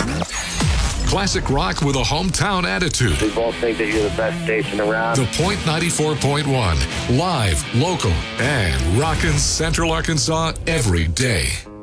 Classic rock with a hometown attitude. We both think that you're the best station around. The Point 94.1. Live, local, and rockin' Central Arkansas every day.